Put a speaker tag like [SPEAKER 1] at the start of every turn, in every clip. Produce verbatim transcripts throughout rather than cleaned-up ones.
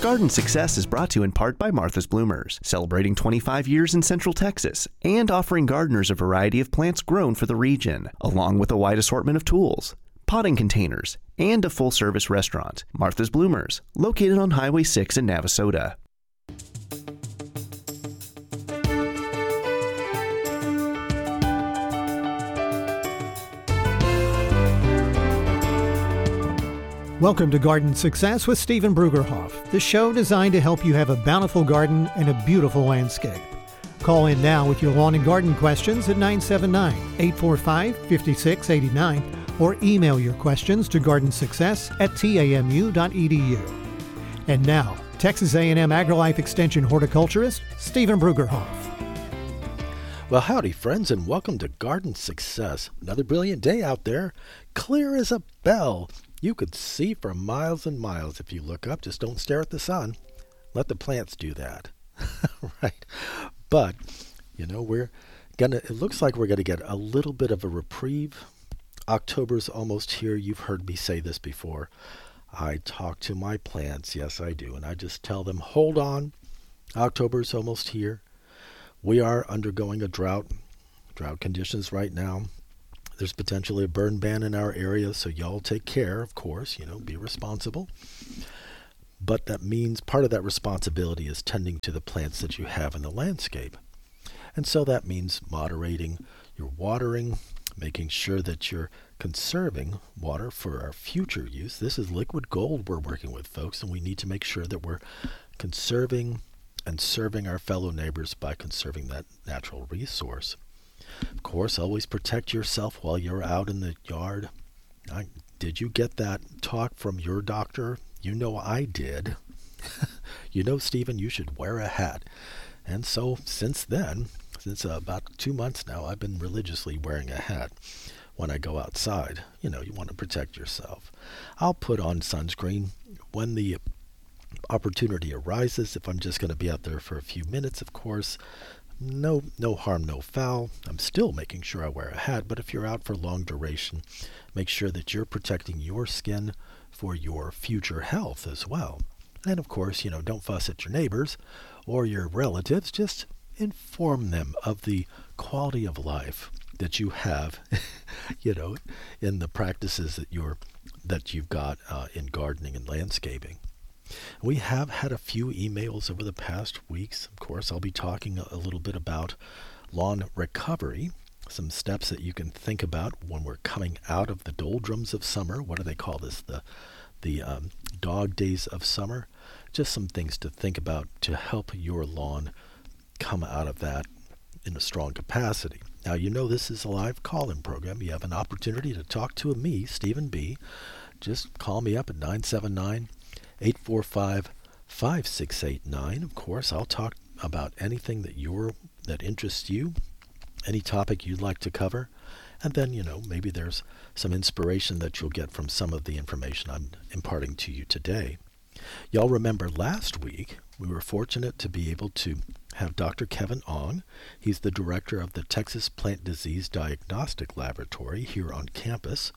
[SPEAKER 1] Garden Success is brought to you in part by Martha's Bloomers, celebrating twenty-five years in Central Texas and offering gardeners a variety of plants grown for the region, along with a wide assortment of tools, potting containers, and a full-service restaurant. Martha's Bloomers, located on Highway six in Navasota.
[SPEAKER 2] Welcome to Garden Success with Stephen Brugerhoff, the show designed to help you have a bountiful garden and a beautiful landscape. Call in now with your lawn and garden questions at nine seven nine, eight four five, five six eight nine or email your questions to gardensuccess at tamu dot e d u. And now, Texas A and M AgriLife Extension horticulturist Stephen Brugerhoff.
[SPEAKER 3] Well, howdy, friends, and welcome to Garden Success. Another brilliant day out there, clear as a bell. You could see for miles and miles if you look up. Just don't stare at the sun. Let the plants do that. Right? But, you know, we're gonna, it looks like we're going to get a little bit of a reprieve. October's almost here. You've heard me say this before. I talk to my plants. Yes, I do. And I just tell them, hold on. October's almost here. We are undergoing a drought, drought conditions right now. There's potentially a burn ban in our area, so y'all take care, of course, you know, be responsible. But that means part of that responsibility is tending to the plants that you have in the landscape. And so that means moderating your watering, making sure that you're conserving water for our future use. This is liquid gold we're working with, folks, and we need to make sure that we're conserving and serving our fellow neighbors by conserving that natural resource. Of course, always protect yourself while you're out in the yard. I, did you get that talk from your doctor? You know I did. You know, Stephen, you should wear a hat. And so since then, since uh, about two months now, I've been religiously wearing a hat when I go outside. You know, you want to protect yourself. I'll put on sunscreen when the opportunity arises. If I'm just going to be out there for a few minutes, of course, No no harm, no foul. I'm still making sure I wear a hat, but if you're out for long duration, make sure that you're protecting your skin for your future health as well. And of course, you know, don't fuss at your neighbors or your relatives. Just inform them of the quality of life that you have, you know, in the practices that you're that you've got uh, in gardening and landscaping. We have had a few emails over the past weeks. Of course, I'll be talking a, a little bit about lawn recovery, some steps that you can think about when we're coming out of the doldrums of summer. What do they call this? The the um, dog days of summer. Just some things to think about to help your lawn come out of that in a strong capacity. Now, you know this is a live call-in program. You have an opportunity to talk to me, Stephen B. Just call me up at nine seven nine, eight four five, five six eight nine. Of course, I'll talk about anything that you're that interests you, any topic you'd like to cover, and then, you know, maybe there's some inspiration that you'll get from some of the information I'm imparting to you today. Y'all remember last week we were fortunate to be able to have Doctor Kevin Ong. He's the director of the Texas Plant Disease Diagnostic Laboratory here on campus.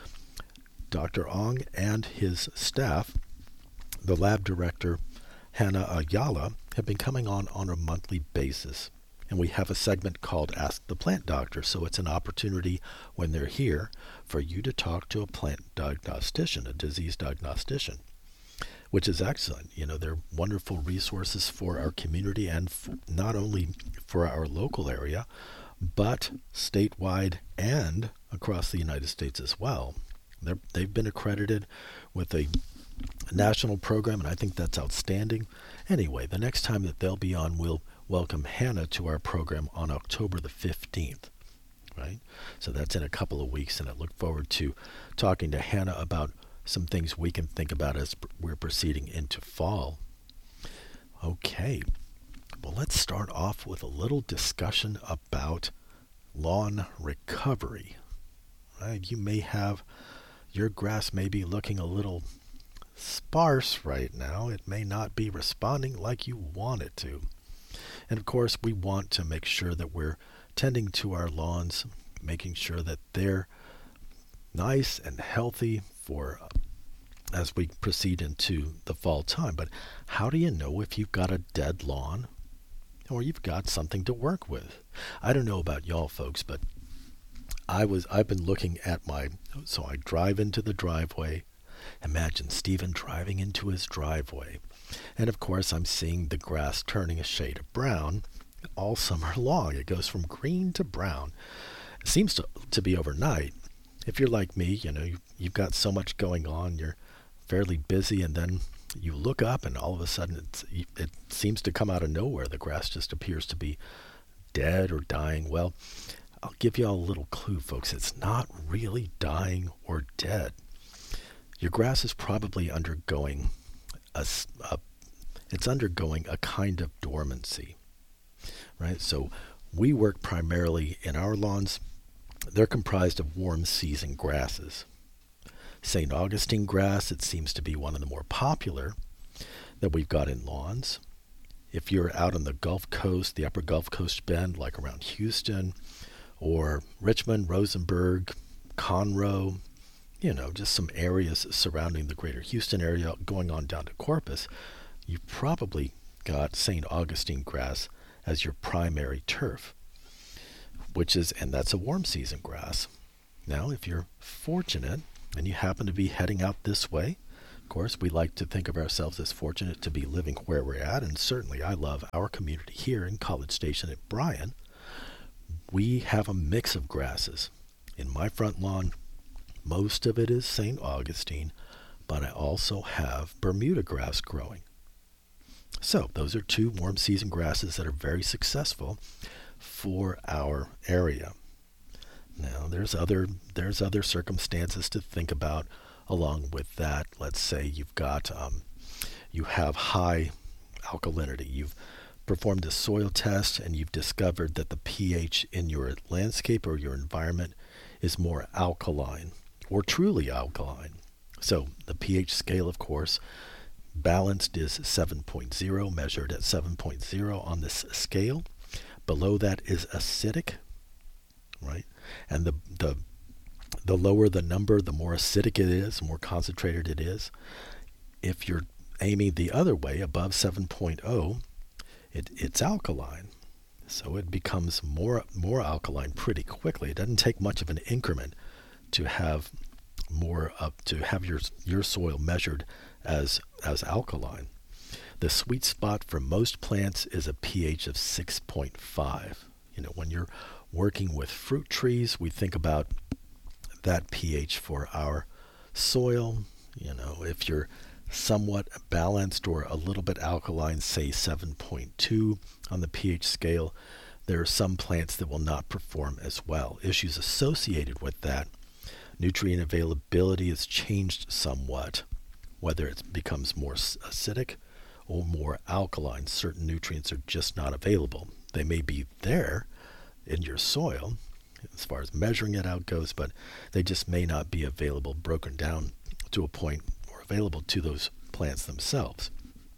[SPEAKER 3] Doctor Ong and his staff, the lab director, Hannah Ayala, have been coming on on a monthly basis. And we have a segment called Ask the Plant Doctor, so it's an opportunity when they're here for you to talk to a plant diagnostician, a disease diagnostician, which is excellent. You know, they're wonderful resources for our community and f- not only for our local area, but statewide and across the United States as well. They're, they've been accredited with a national program, and I think that's outstanding. Anyway, the next time that they'll be on, we'll welcome Hannah to our program on October the fifteenth, right? So that's in a couple of weeks, and I look forward to talking to Hannah about some things we can think about as we're proceeding into fall. Okay, well, let's start off with a little discussion about lawn recovery, right? You may have, your grass may be looking a little sparse right now. It may not be responding like you want it to. And of course, we want to make sure that we're tending to our lawns, making sure that they're nice and healthy for as we proceed into the fall time. But how do you know if you've got a dead lawn or you've got something to work with? I don't know about y'all folks, but I was I've been looking at my so I drive into the driveway. Imagine Stephen driving into his driveway. And of course I'm seeing the grass turning a shade of brown all summer long. It goes from green to brown. It seems to to be overnight. If you're like me, you know, you, you've got so much going on, you're fairly busy, and then you look up and all of a sudden it's, it seems to come out of nowhere. The grass just appears to be dead or dying. Well, I'll give you all a little clue, folks. It's not really dying or dead. Your grass is probably undergoing a, a it's undergoing a kind of dormancy, right? So we work primarily in our lawns. They're comprised of warm season grasses. Saint Augustine grass, it seems to be one of the more popular that we've got in lawns. If you're out on the Gulf Coast, the upper Gulf Coast bend, like around Houston, or Richmond, Rosenberg, Conroe, you know, just some areas surrounding the greater Houston area, going on down to Corpus, you've probably got Saint Augustine grass as your primary turf, which is, and that's a warm season grass. Now, if you're fortunate and you happen to be heading out this way, of course, we like to think of ourselves as fortunate to be living where we're at, and certainly I love our community here in College Station at Bryan. We have a mix of grasses. In my front lawn, most of it is Saint Augustine, but I also have Bermuda grass growing. So those are two warm season grasses that are very successful for our area. Now there's other there's other circumstances to think about along with that. Let's say you've got um, you have high alkalinity. You've performed a soil test and you've discovered that the pH in your landscape or your environment is more alkaline or truly alkaline. So the pH scale, of course, balanced is seven point zero, measured at seven point zero on this scale. Below that is acidic, right? And the the the lower the number, the more acidic it is, the more concentrated it is. If you're aiming the other way, above seven point zero, it, it's alkaline. So it becomes more more alkaline pretty quickly. It doesn't take much of an increment to have more up to have your your soil measured as as alkaline. The sweet spot for most plants is a pH of six point five. You know, when you're working with fruit trees, we think about that pH for our soil. You know, if you're somewhat balanced or a little bit alkaline, say seven point two on the pH scale, there are some plants that will not perform as well. Issues associated with that: nutrient availability has changed somewhat, whether it becomes more acidic or more alkaline. Certain nutrients are just not available. They may be there in your soil as far as measuring it out goes, but they just may not be available, broken down to a point or available to those plants themselves.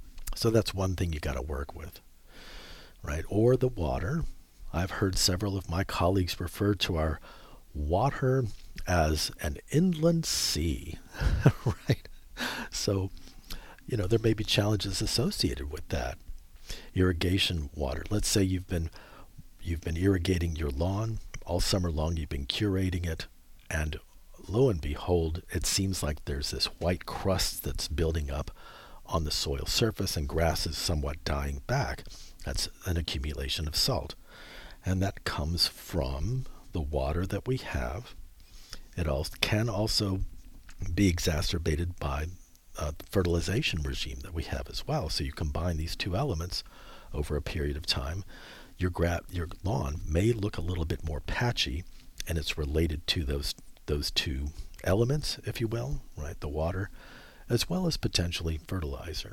[SPEAKER 3] So that's one thing you got to work with, right? Or the water. I've heard several of my colleagues refer to our water as an inland sea, right? So, you know, there may be challenges associated with that. Irrigation water. Let's say you've been you've been irrigating your lawn all summer long, you've been curating it, and lo and behold, it seems like there's this white crust that's building up on the soil surface and grass is somewhat dying back. That's an accumulation of salt. And that comes from the water that we have. It also can also be exacerbated by uh, the fertilization regime that we have as well. So you combine these two elements over a period of time, your gra- your lawn may look a little bit more patchy, and it's related to those those two elements, if you will, right? The water, as well as potentially fertilizer.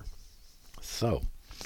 [SPEAKER 3] So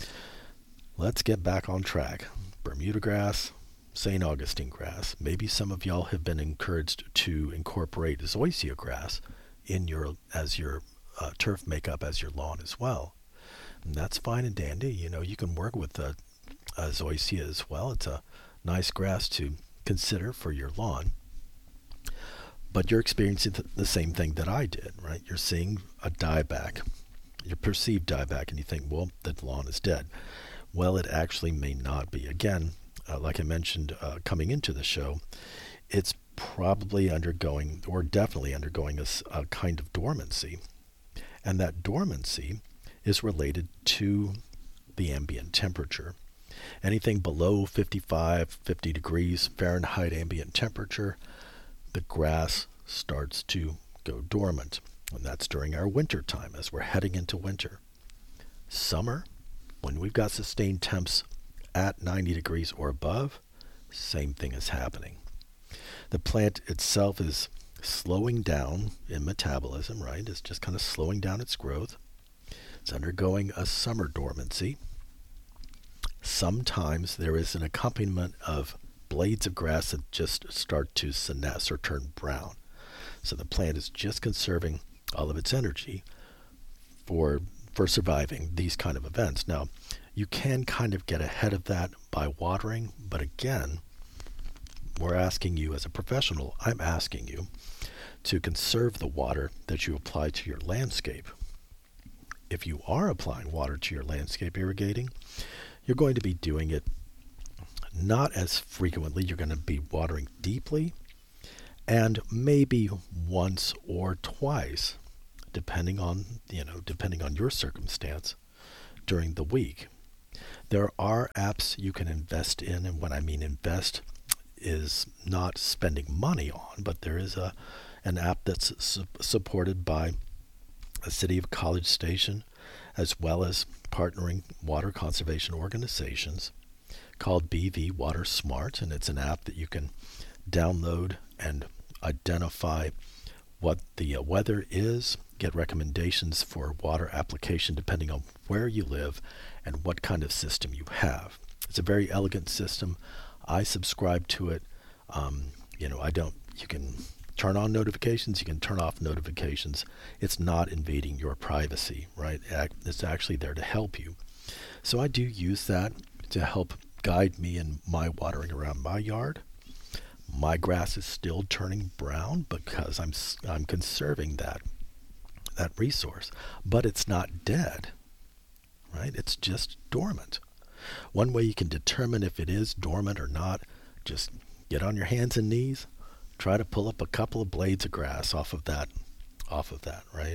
[SPEAKER 3] let's get back on track. Bermuda grass, Saint Augustine grass. Maybe some of y'all have been encouraged to incorporate zoysia grass in your as your uh, turf makeup as your lawn as well. And that's fine and dandy. You know, you can work with the uh, zoysia as well. It's a nice grass to consider for your lawn. but you're experiencing the same thing that I did, right? You're seeing a dieback, your perceived dieback, and you think, well, the lawn is dead. Well, it actually may not be. Again, uh, like I mentioned uh, coming into the show, it's probably undergoing, or definitely undergoing, a, a kind of dormancy. And that dormancy is related to the ambient temperature. Anything below fifty-five, fifty degrees Fahrenheit ambient temperature, the grass starts to go dormant. And that's during our winter time as we're heading into winter. Summer, when we've got sustained temps at ninety degrees or above, same thing is happening. The plant itself is slowing down in metabolism, right? It's just kind of slowing down its growth. It's undergoing a summer dormancy. Sometimes there is an accompaniment of blades of grass that just start to senesce or turn brown. So the plant is just conserving all of its energy for for surviving these kind of events. Now, you can kind of get ahead of that by watering, but again, we're asking you as a professional, I'm asking you to conserve the water that you apply to your landscape. If you are applying water to your landscape irrigating, you're going to be doing it not as frequently. You're going to be watering deeply and maybe once or twice, depending on, you know, depending on your circumstance during the week. There are apps you can invest in, and when I mean invest is not spending money on, but there is a an app that's su- supported by a City of College Station, as well as partnering water conservation organizations, called B V Water Smart, and it's an app that you can download and identify what the uh, weather is, get recommendations for water application depending on where you live and what kind of system you have. It's a very elegant system. I subscribe to it. Um, you know, I don't, you can turn on notifications, you can turn off notifications. It's not invading your privacy, right? It's actually there to help you. So I do use that to help guide me in my watering around my yard. My grass is still turning brown because I'm I'm conserving that that resource, but it's not dead, right? It's just dormant. One way you can determine if it is dormant or not, just get on your hands and knees, try to pull up a couple of blades of grass off of that, off of that, right?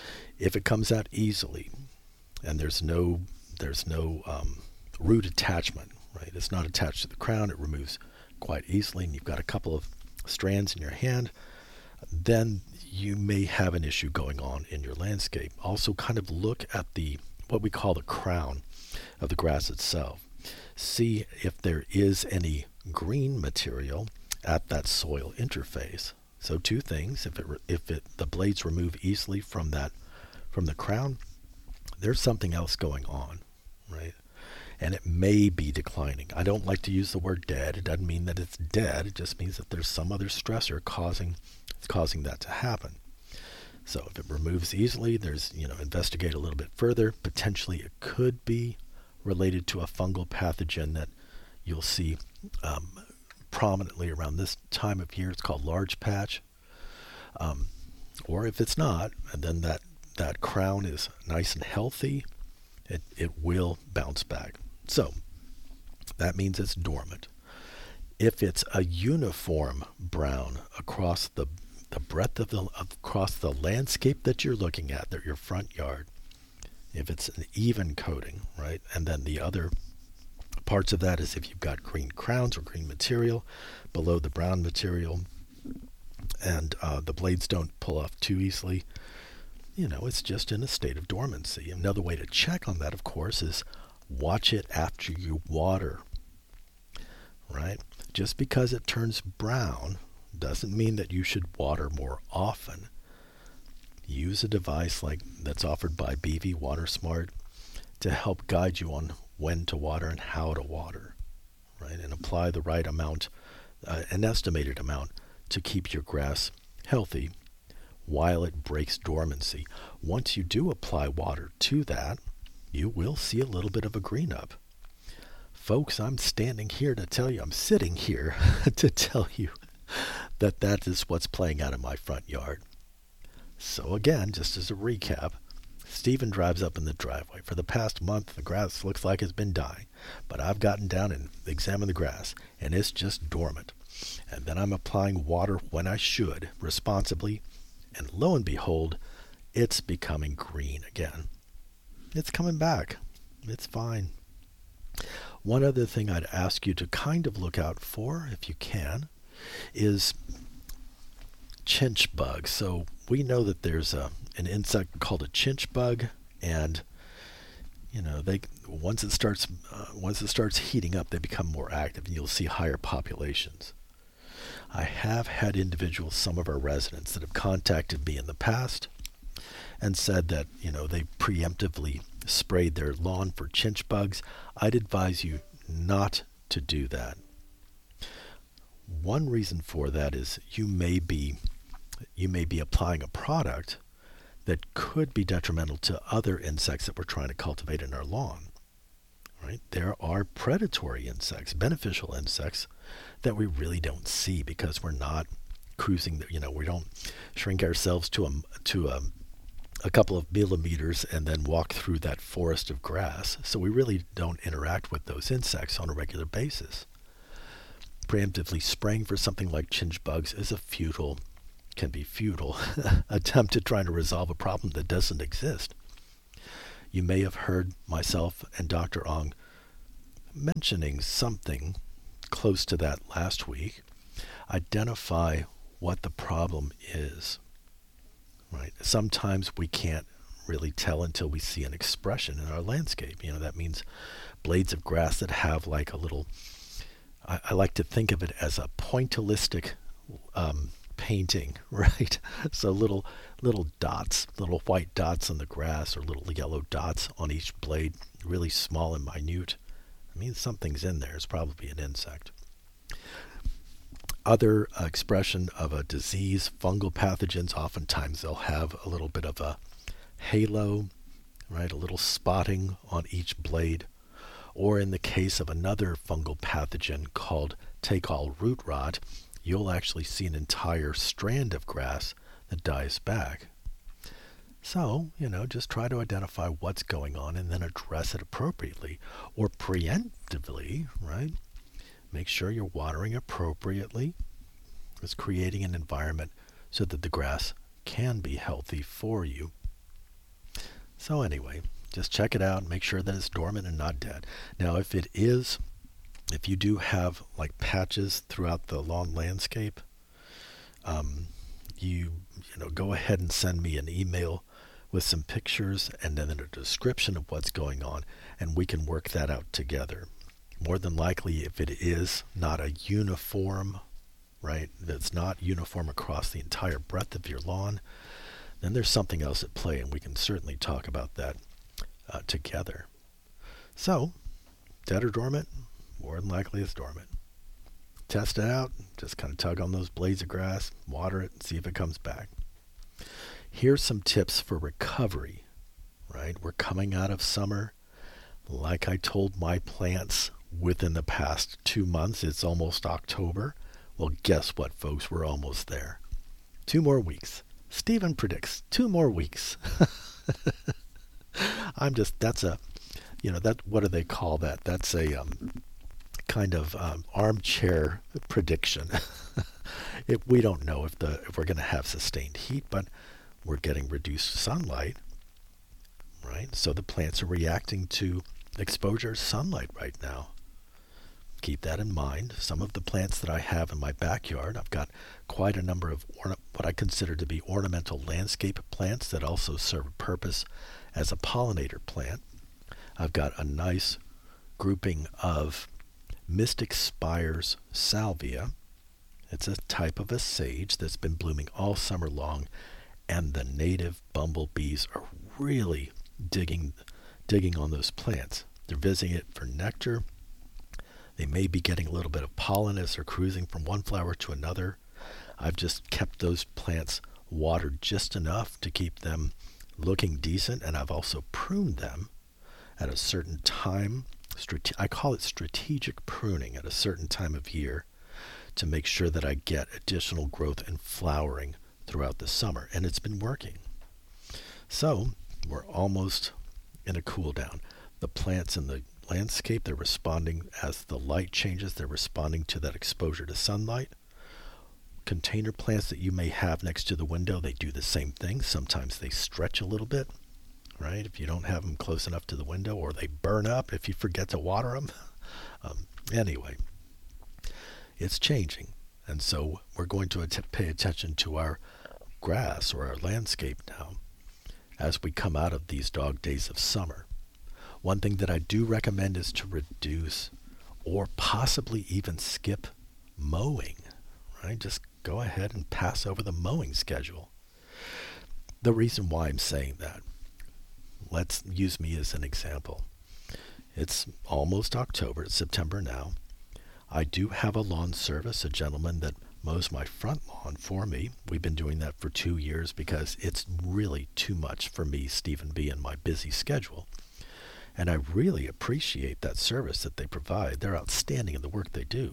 [SPEAKER 3] If it comes out easily, and there's no there's no um, root attachment, right? It's not attached to the crown. It removes quite easily, and you've got a couple of strands in your hand, then you may have an issue going on in your landscape. Also, kind of look at the what we call the crown of the grass itself. See if there is any green material at that soil interface. So two things: if it if it the blades remove easily from that from the crown, there's something else going on, right? And it may be declining. I don't like to use the word dead. It doesn't mean that it's dead. It just means that there's some other stressor causing causing that to happen. So if it removes easily, there's, you know, investigate a little bit further. Potentially it could be related to a fungal pathogen that you'll see um, prominently around this time of year. It's called large patch. Um, or if it's not, and then that, that crown is nice and healthy, it, it will bounce back. So that means it's dormant. If it's a uniform brown across the the breadth of the across the landscape that you're looking at, that your front yard, if it's an even coating, right, and then the other parts of that is if you've got green crowns or green material below the brown material, and uh, the blades don't pull off too easily, you know, it's just in a state of dormancy. Another way to check on that, of course, is watch it after you water, right? Just because it turns brown doesn't mean that you should water more often. Use a device like that's offered by B V Water Smart to help guide you on when to water and how to water, right? And apply the right amount, uh, an estimated amount, to keep your grass healthy while it breaks dormancy. Once you do apply water to that, you will see a little bit of a green up. Folks, I'm standing here to tell you, I'm sitting here to tell you that that is what's playing out in my front yard. So again, just as a recap, Stephen drives up in the driveway. For the past month, the grass looks like it's been dying, but I've gotten down and examined the grass, and it's just dormant. And then I'm applying water when I should, responsibly, and lo and behold, it's becoming green again. It's coming back. It's fine. One other thing I'd ask you to kind of look out for, if you can, is chinch bugs. So we know that there's a, an insect called a chinch bug, and you know they once it starts uh, once it starts heating up, they become more active, and you'll see higher populations. I have had individuals, some of our residents, that have contacted me in the past and said that you know they preemptively sprayed their lawn for chinch bugs. I'd advise you not to do that. One reason for that is you may be you may be applying a product that could be detrimental to other insects that we're trying to cultivate in our lawn. Right? There are predatory insects, beneficial insects that we really don't see because we're not cruising. You know, we don't shrink ourselves to a to a a couple of millimeters and then walk through that forest of grass. So we really don't interact with those insects on a regular basis. Preemptively spraying for something like chinch bugs is a futile, can be futile, attempt at trying to resolve a problem that doesn't exist. You may have heard myself and Doctor Ong mentioning something close to that last week. Identify what the problem is. Right? Sometimes we can't really tell until we see an expression in our landscape. You know, that means blades of grass that have like a little, I, I like to think of it as a pointillistic um, painting, right? So little little dots, little white dots on the grass, or little yellow dots on each blade, really small and minute. It means something's in there. It's probably an insect. Other uh, expression of a disease, fungal pathogens, oftentimes they'll have a little bit of a halo, right? A little spotting on each blade. Or in the case of another fungal pathogen called take-all root rot, you'll actually see an entire strand of grass that dies back. So, you know, just try to identify what's going on and then address it appropriately or preemptively, right? Make sure you're watering appropriately. It's creating an environment so that the grass can be healthy for you. So anyway, just check it out and make sure that it's dormant and not dead. Now, if it is, if you do have like patches throughout the lawn landscape, um, you you know go ahead and send me an email with some pictures and then a description of what's going on, and we can work that out together. More than likely, if it is not a uniform, right, that's not uniform across the entire breadth of your lawn, then there's something else at play, and we can certainly talk about that uh, together. So, dead or dormant? More than likely it's dormant. Test it out. Just kind of tug on those blades of grass, water it, and see if it comes back. Here's some tips for recovery, right? We're coming out of summer. Like I told my plants, within the past two months, it's almost October. Well, guess what, folks? We're almost there. Two more weeks. Stephen predicts two more weeks. I'm just, that's a, you know, that, what do they call that? That's a um, kind of um, armchair prediction. If we don't know if the if we're going to have sustained heat, but we're getting reduced sunlight, right? So the plants are reacting to exposure to sunlight right now. Keep that in mind. Some of the plants that I have in my backyard, I've got quite a number of orna- what I consider to be ornamental landscape plants that also serve a purpose as a pollinator plant. I've got a nice grouping of Mystic Spires salvia. It's a type of a sage that's been blooming all summer long, and the native bumblebees are really digging digging on those plants. They're visiting it for nectar. They may be getting a little bit of pollen as they're cruising from one flower to another. I've just kept those plants watered just enough to keep them looking decent, and I've also pruned them at a certain time. Strate- I call it strategic pruning at a certain time of year to make sure that I get additional growth and flowering throughout the summer, and it's been working. So we're almost in a cool down. The plants in the landscape, they're responding as the light changes, they're responding to that exposure to sunlight. Container plants that you may have next to the window, they do the same thing. Sometimes they stretch a little bit, right? If you don't have them close enough to the window, or they burn up if you forget to water them. Um, anyway, it's changing. And so we're going to att- pay attention to our grass or our landscape now as we come out of these dog days of summer. One thing that I do recommend is to reduce or possibly even skip mowing, right? Just go ahead and pass over the mowing schedule. The reason why I'm saying that, let's use me as an example. It's almost October, it's September now. I do have a lawn service, a gentleman that mows my front lawn for me. We've been doing that for two years because it's really too much for me, Stephen B., and my busy schedule. And I really appreciate that service that they provide. They're outstanding in the work they do.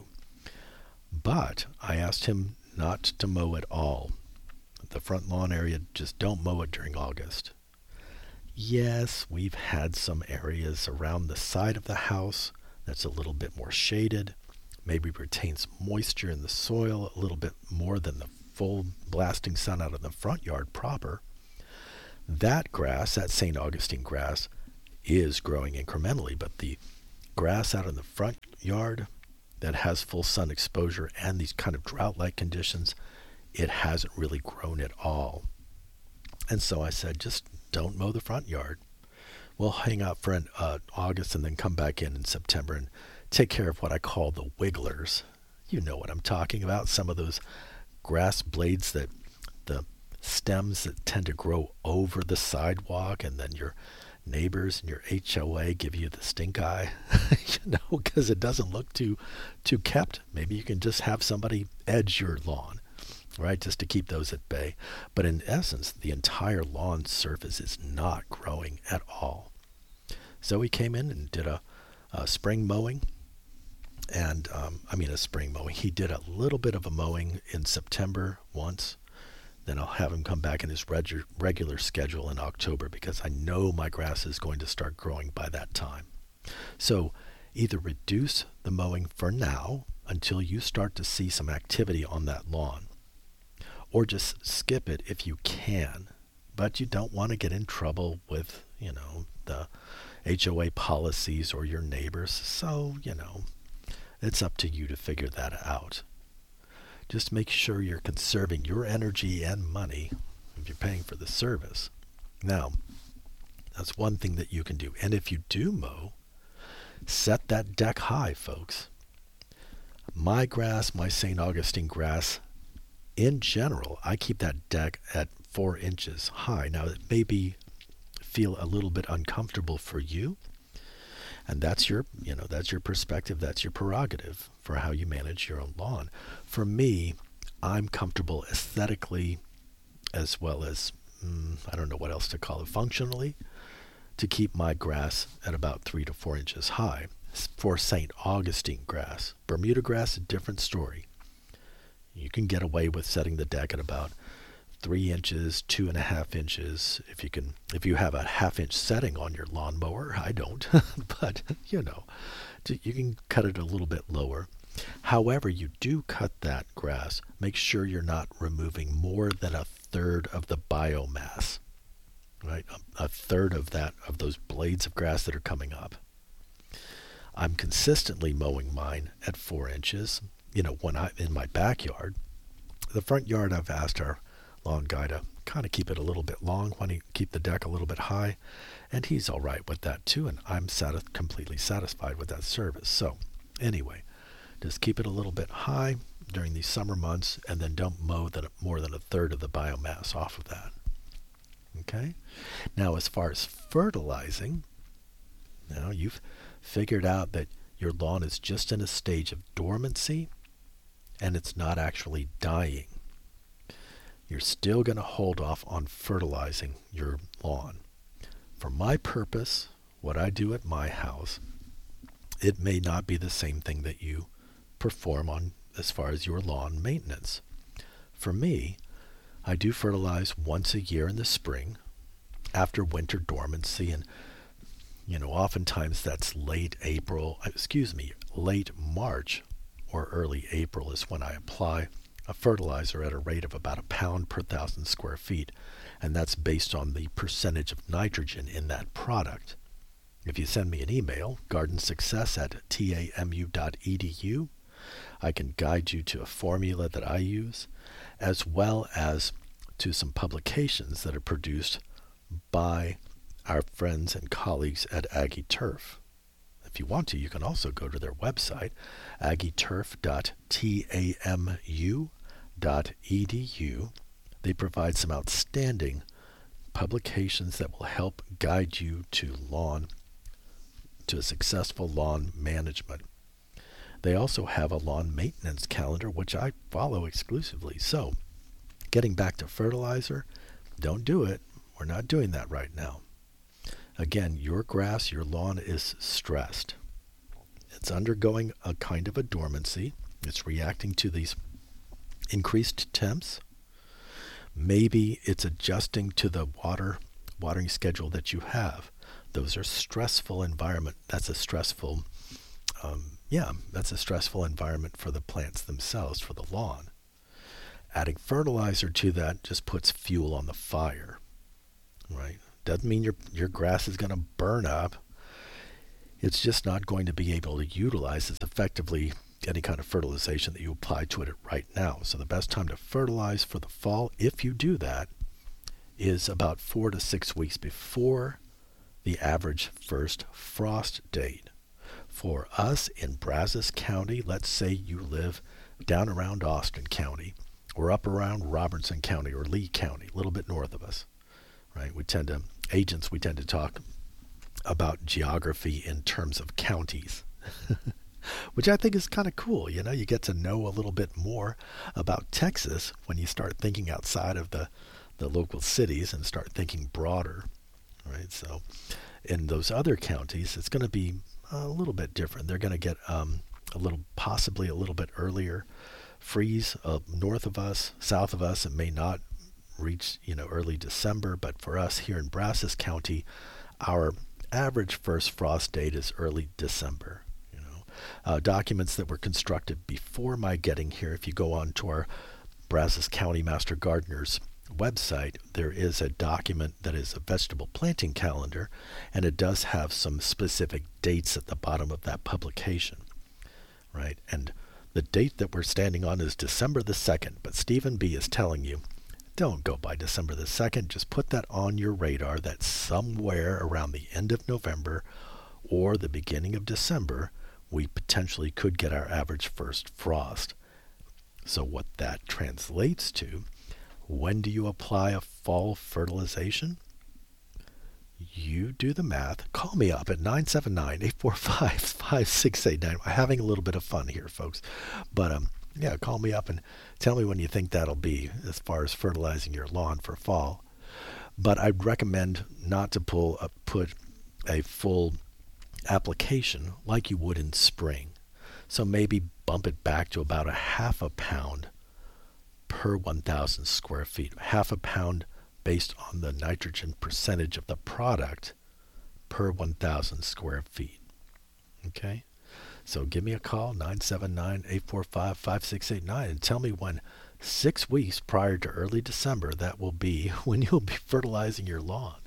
[SPEAKER 3] But I asked him not to mow at all. The front lawn area, just don't mow it during August. Yes, we've had some areas around the side of the house that's a little bit more shaded, maybe retains moisture in the soil a little bit more than the full blasting sun out of the front yard proper. That grass, that Saint Augustine grass, is growing incrementally, but the grass out in the front yard that has full sun exposure and these kind of drought-like conditions, it hasn't really grown at all. And so I said, just don't mow the front yard. We'll hang out for an, uh, August and then come back in in September and take care of what I call the wigglers. You know what I'm talking about. Some of those grass blades, that the stems that tend to grow over the sidewalk, and then your neighbors and your H O A give you the stink eye, you know, because it doesn't look too too kept. Maybe you can just have somebody edge your lawn, right, just to keep those at bay. But in essence, the entire lawn surface is not growing at all. So we came in and did a, a spring mowing, and um, I mean a spring mowing. He did a little bit of a mowing in September once. Then I'll have him come back in his regu- regular schedule in October, because I know my grass is going to start growing by that time. So either reduce the mowing for now until you start to see some activity on that lawn, or just skip it if you can. But you don't want to get in trouble with, you know, the H O A policies or your neighbors. So, you know, it's up to you to figure that out. Just make sure you're conserving your energy and money if you're paying for the service. Now, that's one thing that you can do. And if you do mow, set that deck high, folks. My grass, my Saint Augustine grass, in general, I keep that deck at four inches high. Now, it may be feel a little bit uncomfortable for you, and that's your, you know, that's your perspective, that's your prerogative for how you manage your own lawn. For me, I'm comfortable aesthetically, as well as, mm, I don't know what else to call it, functionally, to keep my grass at about three to four inches high. For Saint Augustine grass, Bermuda grass, a different story. You can get away with setting the deck at about three inches, two and a half inches. If you can, if you have a half inch setting on your lawnmower, I don't, but you know, you can cut it a little bit lower. However, you do cut that grass, make sure you're not removing more than a third of the biomass, right? A, a third of that, of those blades of grass that are coming up. I'm consistently mowing mine at four inches. You know, when I'm in my backyard. The front yard, I've asked our lawn guy to kind of keep it a little bit long, when he keep the deck a little bit high, and he's all right with that too, and I'm sati- completely satisfied with that service. So anyway, just keep it a little bit high during these summer months, and then don't mow that more than a third of the biomass off of that. Okay? Now, as far as fertilizing, now you've figured out that your lawn is just in a stage of dormancy, and it's not actually dying. You're still going to hold off on fertilizing your lawn. For my purpose, what I do at my house, it may not be the same thing that you perform on as far as your lawn maintenance. For me, I do fertilize once a year in the spring after winter dormancy, and you know, oftentimes that's late April, excuse me, late March or early April is when I apply a fertilizer at a rate of about a pound per thousand square feet, and that's based on the percentage of nitrogen in that product. If you send me an email, gardensuccess at tamu dot edu, I can guide you to a formula that I use, as well as to some publications that are produced by our friends and colleagues at AggieTurf. If you want to, you can also go to their website, aggie turf dot tamu dot edu. They provide some outstanding publications that will help guide you to lawn, to a successful lawn management. They also have a lawn maintenance calendar, which I follow exclusively. So, getting back to fertilizer, don't do it. We're not doing that right now. Again, your grass, your lawn is stressed. It's undergoing a kind of a dormancy. It's reacting to these increased temps. Maybe it's adjusting to the water watering schedule that you have. Those are stressful environment. That's a stressful, um, yeah, that's a stressful environment for the plants themselves, for the lawn. Adding fertilizer to that just puts fuel on the fire, right? Doesn't mean your your grass is going to burn up. It's just not going to be able to utilize as effectively any kind of fertilization that you apply to it right now. So the best time to fertilize for the fall, if you do that, is about four to six weeks before the average first frost date. For us in Brazos County, let's say you live down around Austin County, or up around Robertson County or Lee County, a little bit north of us, right? We tend to, agents, we tend to talk about geography in terms of counties, which I think is kind of cool. You know, you get to know a little bit more about Texas when you start thinking outside of the, the local cities and start thinking broader, right? So in those other counties, it's going to be a little bit different. They're going to get um, a little, possibly a little bit earlier freeze uh, north of us, south of us. It may not reach, you know, early December, but for us here in Brazos County, our average first frost date is early December. You know, uh, documents that were constructed before my getting here, if you go on to our Brazos County Master Gardeners website, there is a document that is a vegetable planting calendar, and it does have some specific dates at the bottom of that publication, right? And the date that we're standing on is December the second, but Stephen B. is telling you, don't go by December the second. Just put that on your radar that somewhere around the end of November or the beginning of December, we potentially could get our average first frost. So what that translates to, when do you apply a fall fertilization? You do the math. Call me up at nine seven nine, eight four five, five six eight nine. I'm having a little bit of fun here, folks. But um, yeah, call me up and tell me when you think that'll be as far as fertilizing your lawn for fall. But I'd recommend not to pull a, put a full application like you would in spring. So maybe bump it back to about a half a pound per one thousand square feet. Half a pound based on the nitrogen percentage of the product per one thousand square feet. Okay? So give me a call, nine seven nine, eight four five, five six eight nine, and tell me when six weeks prior to early December that will be when you'll be fertilizing your lawn.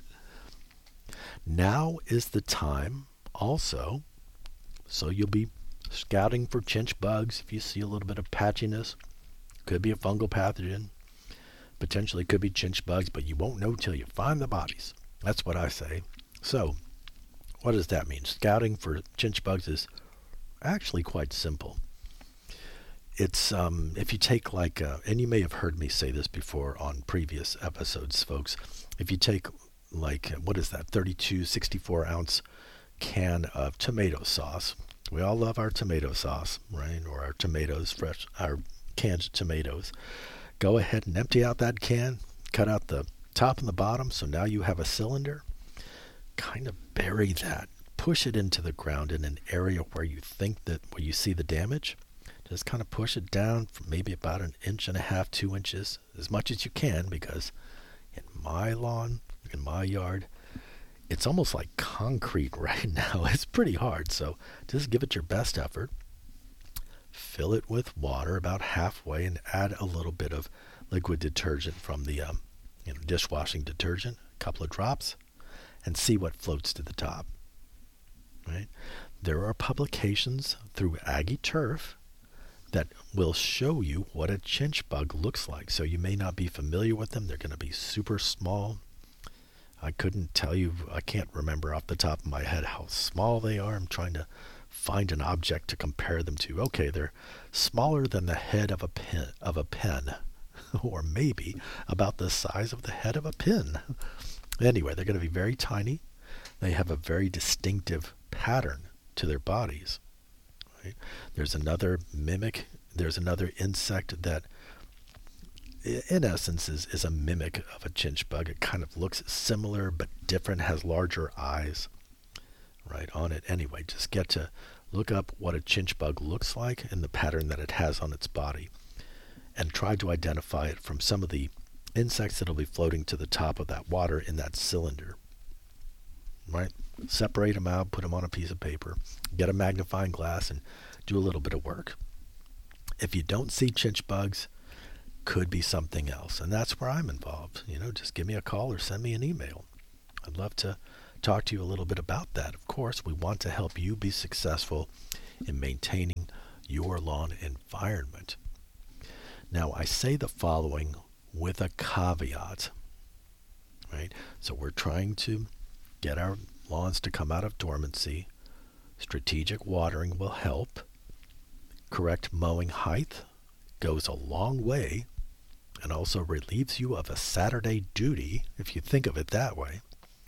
[SPEAKER 3] Now is the time also, so you'll be scouting for chinch bugs. If you see a little bit of patchiness, could be a fungal pathogen, potentially could be chinch bugs, but you won't know till you find the bodies. That's what I say. So what does that mean? Scouting for chinch bugs is actually quite simple. It's um, if you take like, uh, and you may have heard me say this before on previous episodes, folks. If you take like, what is that, thirty-two, sixty-four ounce can of tomato sauce. We all love our tomato sauce, right? Or our tomatoes, fresh, our canned tomatoes. Go ahead and empty out that can, cut out the top and the bottom, so now you have a cylinder. Kind of bury that. Push it into the ground in an area where you think that, where you see the damage. Just kind of push it down for maybe about an inch and a half, two inches, as much as you can, because in my lawn, in my yard, it's almost like concrete right now. It's pretty hard, so just give it your best effort. Fill it with water about halfway and add a little bit of liquid detergent from the um, you know, dishwashing detergent, a couple of drops, and see what floats to the top. Right? There are publications through AgriTurf that will show you what a chinch bug looks like. So you may not be familiar with them. They're going to be super small. I couldn't tell you, I can't remember off the top of my head how small they are. I'm trying to find an object to compare them to. Okay, they're smaller than the head of a pen, of a pen, or maybe about the size of the head of a pin. Anyway, they're going to be very tiny. They have a very distinctive pattern to their bodies. Right? There's another mimic, there's another insect that in essence is, is a mimic of a chinch bug. It kind of looks similar but different, has larger eyes right on it. Anyway, just get to look up what a chinch bug looks like and the pattern that it has on its body, and try to identify it from some of the insects that will be floating to the top of that water in that cylinder. Right? Separate them out, put them on a piece of paper, get a magnifying glass, and do a little bit of work. If you don't see chinch bugs, could be something else, and that's where I'm involved. You know, just give me a call or send me an email. I'd love to talk to you a little bit about that. Of course, we want to help you be successful in maintaining your lawn environment. Now, I say the following with a caveat, right? So we're trying to get our lawns to come out of dormancy. Strategic watering will help. Correct mowing height goes a long way and also relieves you of a Saturday duty, if you think of it that way.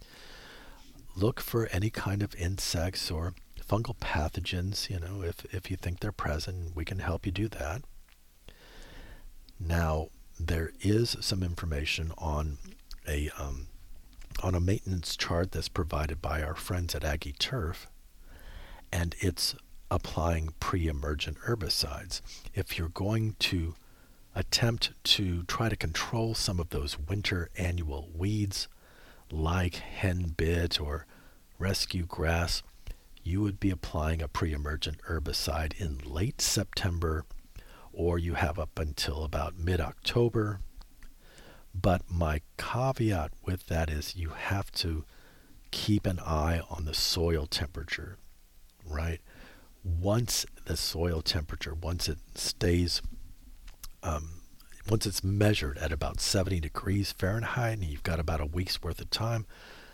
[SPEAKER 3] Look for any kind of insects or fungal pathogens, you know, if, if you think they're present, we can help you do that. Now, there is some information on a um, on a maintenance chart that's provided by our friends at AgriTurf, and it's applying pre-emergent herbicides. If you're going to attempt to try to control some of those winter annual weeds like henbit or rescue grass, you would be applying a pre-emergent herbicide in late September, or you have up until about mid-October. But my caveat with that is you have to keep an eye on the soil temperature, right? Once the soil temperature, once it stays, um, once it's measured at about seventy degrees Fahrenheit, and you've got about a week's worth of time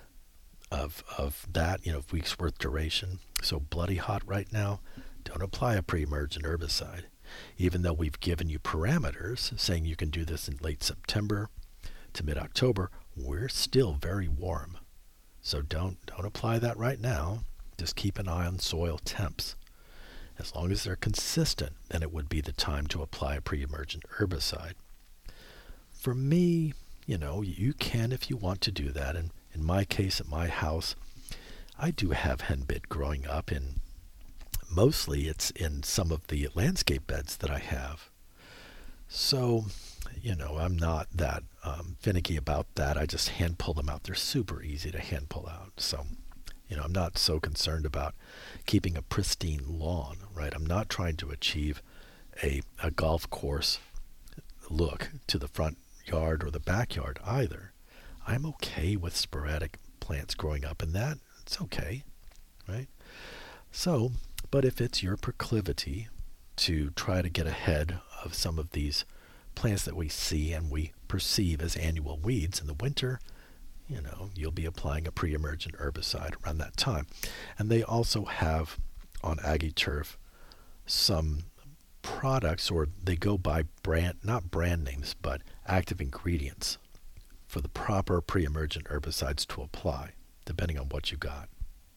[SPEAKER 3] of of that, you know, week's worth duration, so bloody hot right now, don't apply a pre-emergent herbicide. Even though we've given you parameters saying you can do this in late September to mid-October, we're still very warm. So don't don't apply that right now. Just keep an eye on soil temps. As long as they're consistent, then it would be the time to apply a pre-emergent herbicide. For me, you know, you can if you want to do that. And in my case, at my house, I do have henbit growing up, and mostly it's in some of the landscape beds that I have. So, you know, I'm not that um, finicky about that. I just hand pull them out. They're super easy to hand pull out. So, you know, I'm not so concerned about keeping a pristine lawn, right? I'm not trying to achieve a, a golf course look to the front yard or the backyard either. I'm okay with sporadic plants growing up in that. It's okay, right? So, but if it's your proclivity to try to get ahead of some of these plants that we see and we perceive as annual weeds in the winter, you know, you'll be applying a pre-emergent herbicide around that time. And they also have on AgriTurf some products, or they go by brand, not brand names, but active ingredients for the proper pre-emergent herbicides to apply, depending on what you got.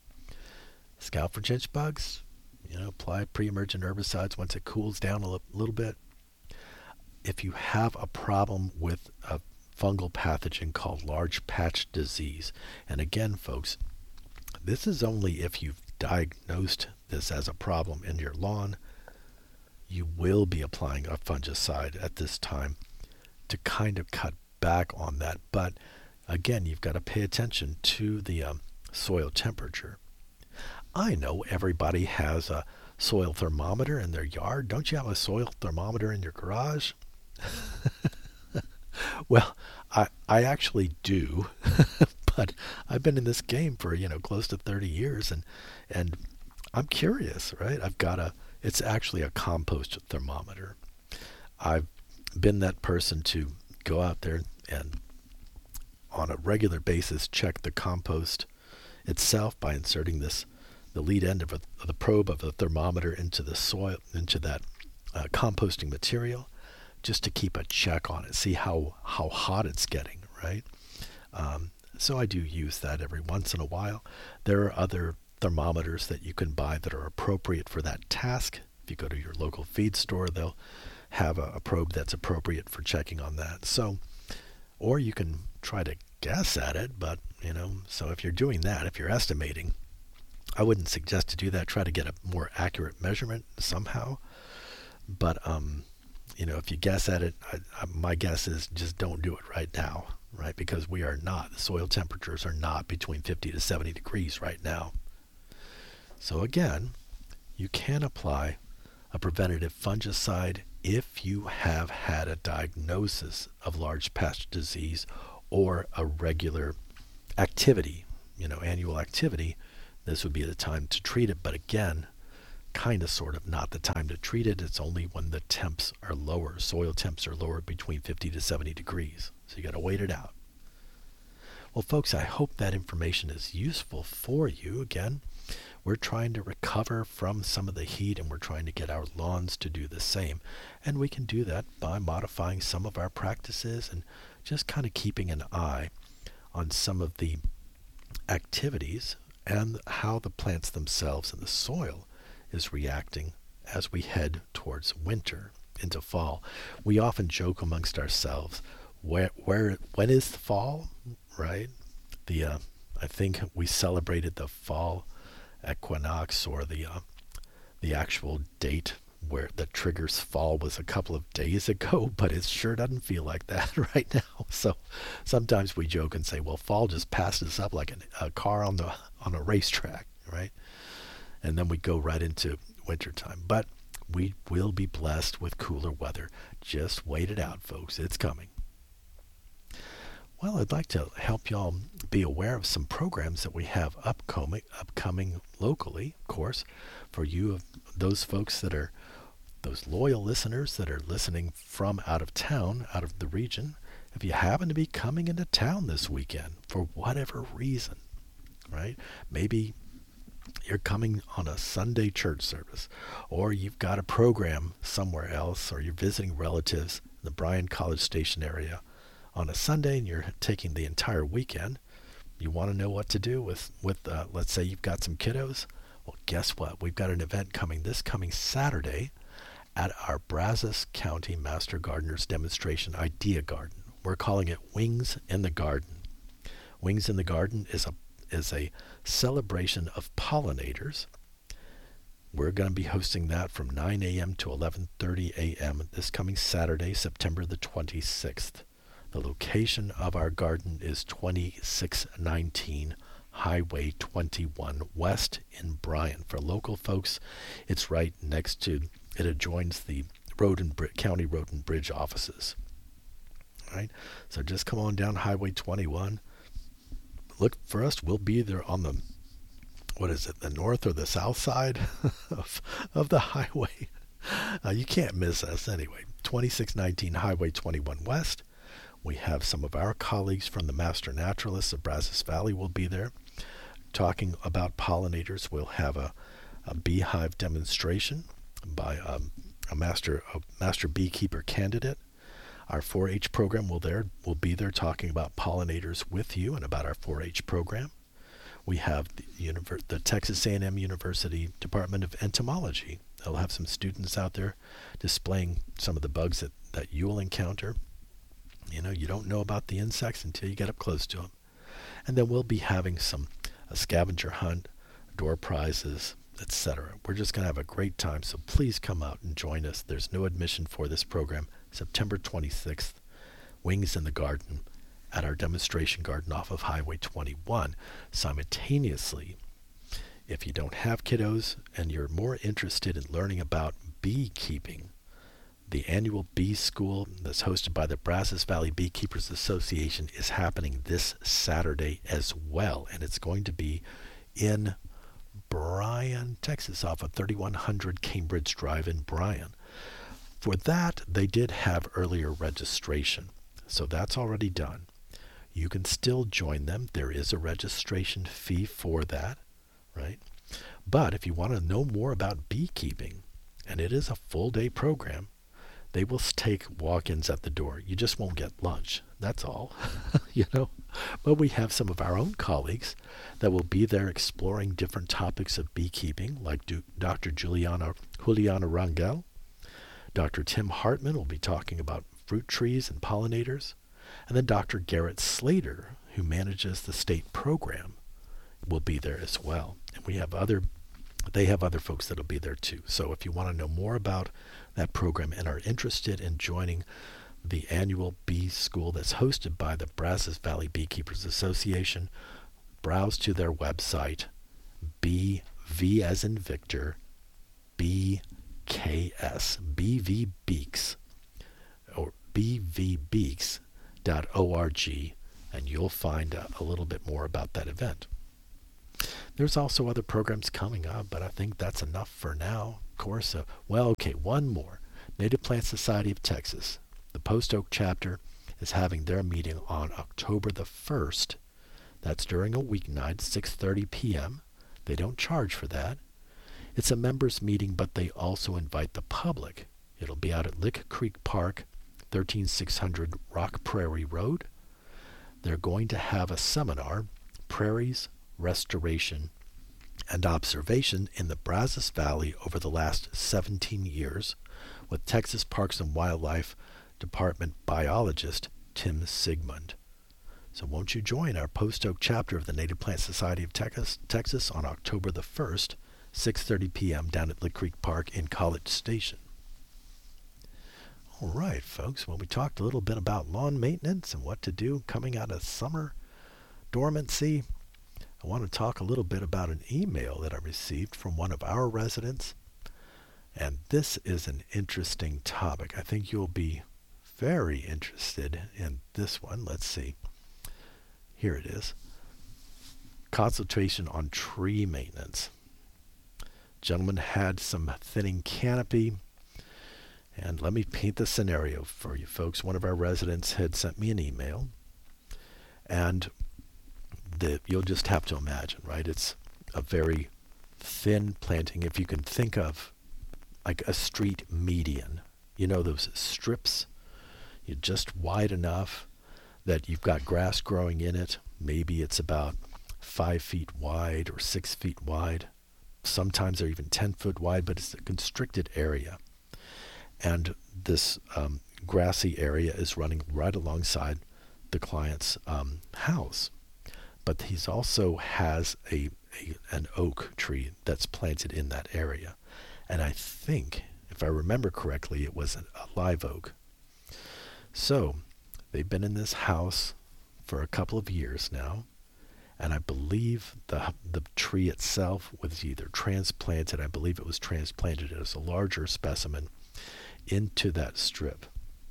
[SPEAKER 3] Scout for chinch bugs, you know, apply pre-emergent herbicides once it cools down a l- little bit. If you have a problem with a fungal pathogen called large patch disease, and again, folks, this is only if you've diagnosed this as a problem in your lawn. you will be applying a fungicide at this time to kind of cut back on that. But again, you've got to pay attention to the um, soil temperature. I know everybody has a soil thermometer in their yard. Don't you have a soil thermometer in your garage? Well, I I actually do, but I've been in this game for, you know, close to thirty years, and and I'm curious, right? I've got a, it's actually a compost thermometer. I've been that person to go out there and on a regular basis check the compost itself by inserting this, the lead end of, a, of the probe of the thermometer into the soil, into that uh, composting material, just to keep a check on it, see how, how hot it's getting, right? Um, so I do use that every once in a while. There are other thermometers that you can buy that are appropriate for that task. If you go to your local feed store, they'll have a, a probe that's appropriate for checking on that. So, or you can try to guess at it, but, you know, so if you're doing that, if you're estimating, I wouldn't suggest to do that. Try to get a more accurate measurement somehow. But, um, you know, if you guess at it, I, I, my guess is just don't do it right now, right? Because we are not, the soil temperatures are not between fifty to seventy degrees right now. So again, you can apply a preventative fungicide if you have had a diagnosis of large patch disease or a regular activity, you know, annual activity. This would be the time to treat it. But again, kind of sort of not the time to treat it. It's only when the temps are lower, soil temps are lower between fifty to seventy degrees. So you got to wait it out. Well, folks, I hope that information is useful for you. Again, we're trying to recover from some of the heat, and we're trying to get our lawns to do the same. And we can do that by modifying some of our practices and just kind of keeping an eye on some of the activities and how the plants themselves and the soil is reacting as we head towards winter into fall. We often joke amongst ourselves, where, where, when is the fall, right? The uh, I think we celebrated the fall equinox, or the uh, the actual date where that triggers fall was a couple of days ago, but it sure doesn't feel like that right now. So sometimes we joke and say, well, fall just passes up like a, a car on the on a racetrack, right? And then we go right into wintertime. But we will be blessed with cooler weather. Just wait it out, folks. It's coming. Well, I'd like to help y'all be aware of some programs that we have upcoming, upcoming locally, of course, for you, those folks that are, those loyal listeners that are listening from out of town, out of the region. If you happen to be coming into town this weekend for whatever reason, right? Maybe you're coming on a Sunday church service, or you've got a program somewhere else, or you're visiting relatives in the Bryan College Station area on a Sunday, and you're taking the entire weekend. You want to know what to do with, with uh, let's say you've got some kiddos. Well, guess what? We've got an event coming this coming Saturday at our Brazos County Master Gardeners Demonstration Idea Garden. We're calling it Wings in the Garden. Wings in the Garden is a is a celebration of pollinators. We're going to be hosting that from nine a.m. to eleven thirty a.m. this coming Saturday, September the twenty-sixth. The location of our garden is twenty-six nineteen Highway twenty-one West in Bryan. For local folks, it's right next to, it adjoins the Road and Bri- County Road and Bridge offices. All right, so just come on down Highway twenty-one. Look for us. We'll be there on the, what is it, the north or the south side of, of the highway. Uh, you can't miss us anyway. twenty-six nineteen Highway twenty-one West. We have some of our colleagues from the Master Naturalists of Brazos Valley will be there talking about pollinators. We'll have a, a beehive demonstration by um, a master a master beekeeper candidate. Our four H program will there will be there talking about pollinators with you and about our four H program. We have the, univer- the Texas A and M University Department of Entomology. They'll have some students out there displaying some of the bugs that, that you'll encounter. You know, you don't know about the insects until you get up close to them. And then we'll be having some a scavenger hunt, door prizes, et cetera. We're just going to have a great time, so please come out and join us. There's no admission for this program. September twenty-sixth, Wings in the Garden at our demonstration garden off of Highway twenty-one. Simultaneously, if you don't have kiddos and you're more interested in learning about beekeeping, the annual bee school that's hosted by the Brazos Valley Beekeepers Association is happening this Saturday as well, and it's going to be in Bryan, Texas, off of thirty-one hundred Cambridge Drive in Bryan. For that, they did have earlier registration, so that's already done. You can still join them. There is a registration fee for that, right? But if you want to know more about beekeeping, and it is a full-day program, they will take walk-ins at the door. You just won't get lunch. That's all, you know. But we have some of our own colleagues that will be there exploring different topics of beekeeping, like Doctor Juliana Juliana Rangel. Doctor Tim Hartman will be talking about fruit trees and pollinators. And then Doctor Garrett Slater, who manages the state program, will be there as well. And we have other, they have other folks that will be there too. So if you want to know more about that program and are interested in joining the annual bee school that's hosted by the Brazos Valley Beekeepers Association, browse to their website, B V as in Victor, B K S, B V Beaks, or B V Beaks dot org, and you'll find a, a little bit more about that event. There's also other programs coming up, but I think that's enough for now. Of course, uh, well, okay, one more. Native Plant Society of Texas, the Post Oak chapter, is having their meeting on October the first. That's during a weeknight, six thirty p.m. They don't charge for that. It's a members meeting, but they also invite the public. It'll be out at Lick Creek Park, thirteen six hundred Rock Prairie Road. They're going to have a seminar, Prairies, Restoration, and Observation in the Brazos Valley over the last seventeen years, with Texas Parks and Wildlife Department biologist Tim Sigmund. So won't you join our Post Oak chapter of the Native Plant Society of Texas, Texas on October the first, six thirty p.m. down at Lick Creek Park in College Station. All right, folks, well, we talked a little bit about lawn maintenance and what to do coming out of summer dormancy. I want to talk a little bit about an email that I received from one of our residents. And this is an interesting topic. I think you'll be very interested in this one. Let's see. Here it is. Consultation on tree maintenance. Gentleman had some thinning canopy. And let me paint the scenario for you folks. One of our residents had sent me an email. And the, you'll just have to imagine, right? It's a very thin planting. If you can think of like a street median, you know, those strips, you're just wide enough that you've got grass growing in it. Maybe it's about five feet wide or six feet wide. Sometimes they're even ten foot wide, but it's a constricted area. And this um, grassy area is running right alongside the client's um, house. But he also has a, a an oak tree that's planted in that area. And I think, if I remember correctly, it was a, a live oak. So they've been in this house for a couple of years now. And I believe the the tree itself was either transplanted, I believe it was transplanted as a larger specimen into that strip,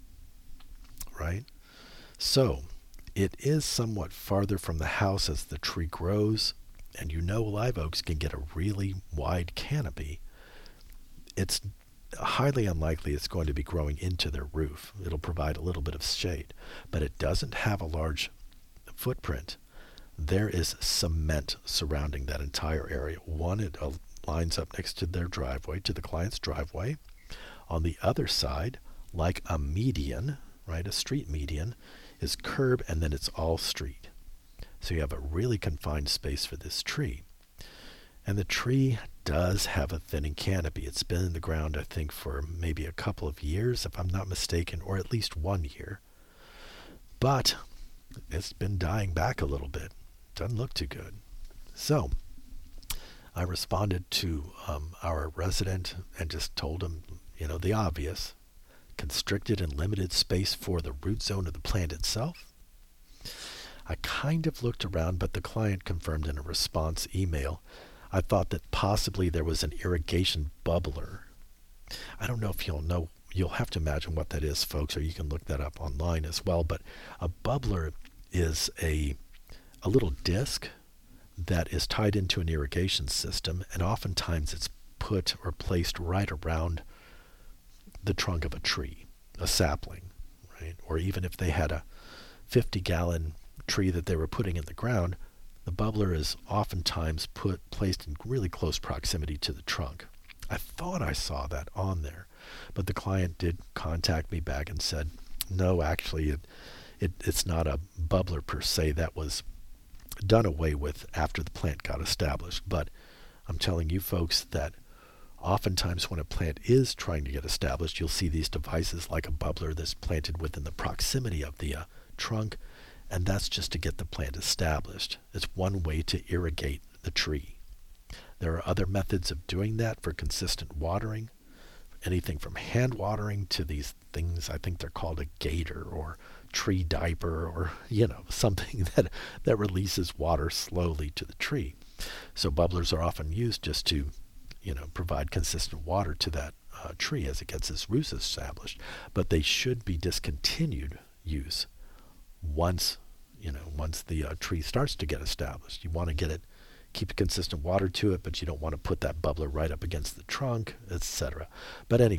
[SPEAKER 3] right? So it is somewhat farther from the house as the tree grows, and you know live oaks can get a really wide canopy. It's highly unlikely it's going to be growing into their roof. It'll provide a little bit of shade, but it doesn't have a large footprint. There is cement surrounding that entire area. One, it uh, lines up next to their driveway, to the client's driveway. On the other side, like a median, right, a street median, is curb, and then it's all street. So you have a really confined space for this tree. And the tree does have a thinning canopy. It's been in the ground, I think, for maybe a couple of years, if I'm not mistaken, or at least one year. But it's been dying back a little bit. Doesn't look too good. So I responded to um, our resident and just told him, you know, the obvious. Constricted and limited space for the root zone of the plant itself. I kind of looked around, but the client confirmed in a response email. I thought that possibly there was an irrigation bubbler. I don't know if you'll know, you'll have to imagine what that is, folks, or you can look that up online as well, but a bubbler is a, a little disc that is tied into an irrigation system, and oftentimes it's put or placed right around the trunk of a tree, a sapling, right? Or even if they had a fifty gallon tree that they were putting in the ground, the bubbler is oftentimes put placed in really close proximity to the trunk. I thought I saw that on there, but the client did contact me back and said, no, actually, it, it it's not a bubbler per se. That was done away with after the plant got established. But I'm telling you folks that oftentimes when a plant is trying to get established, you'll see these devices like a bubbler that's planted within the proximity of the uh, trunk, and that's just to get the plant established. It's one way to irrigate the tree. There are other methods of doing that for consistent watering, anything from hand watering to these things, I think they're called a gator or tree diaper, or, you know, something that, that releases water slowly to the tree. So bubblers are often used just to you know, provide consistent water to that uh, tree as it gets its roots established. But they should be discontinued use once, you know, once the uh, tree starts to get established. You want to get it, keep consistent water to it, but you don't want to put that bubbler right up against the trunk, et cetera. But anyway,